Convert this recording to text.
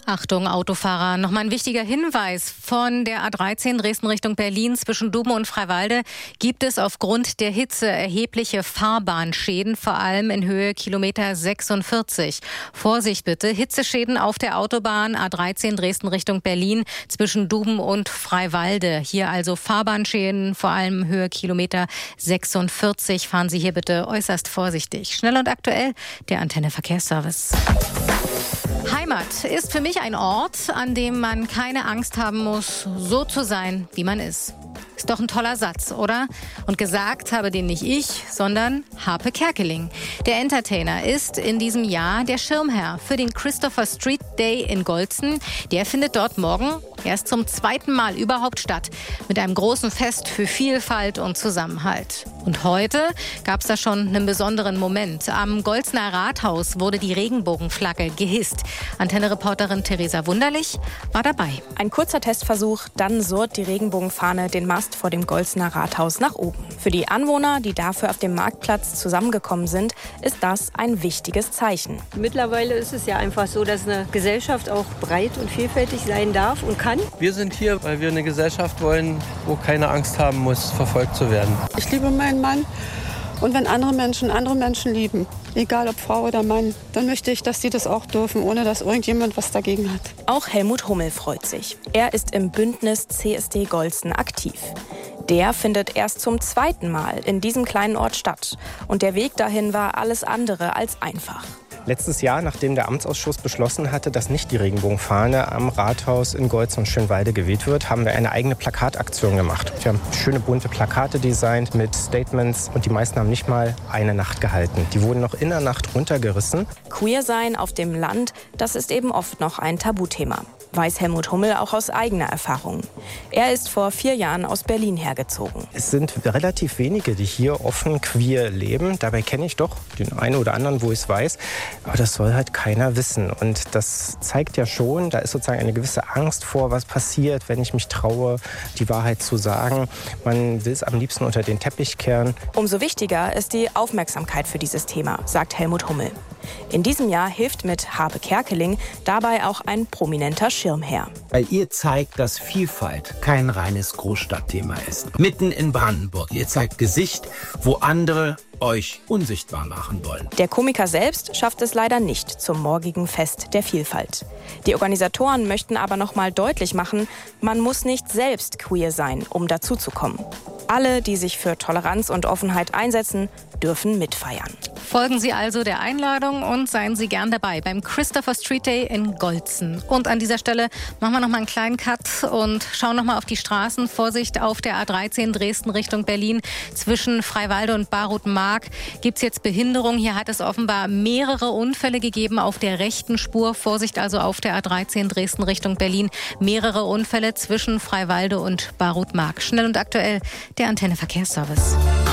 Achtung, Autofahrer, nochmal ein wichtiger Hinweis. Von der A13 Dresden Richtung Berlin zwischen Duben und Freiwalde gibt es aufgrund der Hitze erhebliche Fahrbahnschäden, vor allem in Höhe Kilometer 46. Vorsicht bitte, Hitzeschäden auf der Autobahn A13 Dresden Richtung Berlin zwischen Duben und Freiwalde. Hier also Fahrbahnschäden, vor allem Höhe Kilometer 46. Fahren Sie hier bitte äußerst vorsichtig. Schnell und aktuell, der Antenne Verkehrsservice. Heimat ist für mich ein Ort, an dem man keine Angst haben muss, so zu sein, wie man ist. Ist doch ein toller Satz, oder? Und gesagt habe den nicht ich, sondern Harpe Kerkeling. Der Entertainer ist in diesem Jahr der Schirmherr für den Christopher Street Day in Goltzen. Der findet dort morgen erst zum 2. Mal überhaupt statt. Mit einem großen Fest für Vielfalt und Zusammenhalt. Und heute gab es da schon einen besonderen Moment. Am Golzener Rathaus wurde die Regenbogenflagge gehisst. Antenne-Reporterin Theresa Wunderlich war dabei. Ein kurzer Testversuch, dann surrt die Regenbogenfahne den Mast vor dem Golzener Rathaus nach oben. Für die Anwohner, die dafür auf dem Marktplatz zusammengekommen sind, ist das ein wichtiges Zeichen. Mittlerweile ist es ja einfach so, dass eine Gesellschaft auch breit und vielfältig sein darf und kann. Wir sind hier, weil wir eine Gesellschaft wollen, wo keine Angst haben muss, verfolgt zu werden. Ich liebe meinen Mann. Und wenn andere Menschen lieben, egal ob Frau oder Mann, dann möchte ich, dass sie das auch dürfen, ohne dass irgendjemand was dagegen hat. Auch Helmut Hummel freut sich. Er ist im Bündnis CSD Goltzen aktiv. Der findet erst zum 2. Mal in diesem kleinen Ort statt. Und der Weg dahin war alles andere als einfach. Letztes Jahr, nachdem der Amtsausschuss beschlossen hatte, dass nicht die Regenbogenfahne am Rathaus in Goltzen und Schönwalde geweht wird, haben wir eine eigene Plakataktion gemacht. Wir haben schöne bunte Plakate designt mit Statements und die meisten haben nicht mal eine Nacht gehalten. Die wurden noch in der Nacht runtergerissen. Queer sein auf dem Land, das ist eben oft noch ein Tabuthema. Weiß Helmut Hummel auch aus eigener Erfahrung. Er ist vor 4 Jahren aus Berlin hergezogen. Es sind relativ wenige, die hier offen queer leben. Dabei kenne ich doch den einen oder anderen, wo ich es weiß. Aber das soll halt keiner wissen. Und das zeigt ja schon, da ist sozusagen eine gewisse Angst vor, was passiert, wenn ich mich traue, die Wahrheit zu sagen. Man will es am liebsten unter den Teppich kehren. Umso wichtiger ist die Aufmerksamkeit für dieses Thema, sagt Helmut Hummel. In diesem Jahr hilft mit Harpe Kerkeling dabei auch ein prominenter Schirmherr. Weil ihr zeigt, dass Vielfalt kein reines Großstadtthema ist. Mitten in Brandenburg. Ihr zeigt Gesicht, wo andere euch unsichtbar machen wollen. Der Komiker selbst schafft es leider nicht zum morgigen Fest der Vielfalt. Die Organisatoren möchten aber noch mal deutlich machen, man muss nicht selbst queer sein, um dazuzukommen. Alle, die sich für Toleranz und Offenheit einsetzen, dürfen mitfeiern. Folgen Sie also der Einladung und seien Sie gern dabei beim Christopher Street Day in Goltzen. Und an dieser Stelle machen wir noch mal einen kleinen Cut und schauen noch mal auf die Straßen. Vorsicht auf der A13 Dresden Richtung Berlin. Zwischen Freiwalde und Barut-Mark gibt es jetzt Behinderung. Hier hat es offenbar mehrere Unfälle gegeben auf der rechten Spur. Vorsicht also auf der A13 Dresden Richtung Berlin. Mehrere Unfälle zwischen Freiwalde und Barut-Mark. Schnell und aktuell, der Antenne Verkehrsservice.